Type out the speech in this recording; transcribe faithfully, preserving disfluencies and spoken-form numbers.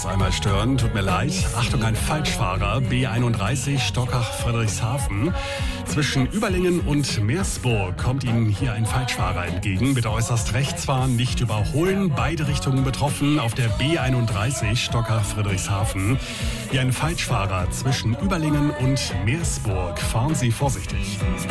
das einmal stören. Tut mir leid. Achtung, ein Falschfahrer. B einunddreißig Stockach-Friedrichshafen. Zwischen Überlingen und Meersburg kommt Ihnen hier ein Falschfahrer entgegen. Bitte äußerst rechts fahren, nicht überholen. Beide Richtungen betroffen auf der B einunddreißig Stockach-Friedrichshafen. Hier ein Falschfahrer zwischen Überlingen und Meersburg. Fahren Sie vorsichtig.